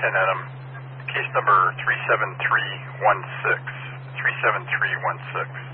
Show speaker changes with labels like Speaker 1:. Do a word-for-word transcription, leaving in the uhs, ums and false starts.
Speaker 1: ten Adam. Case number three seven three one six. three seven three one six.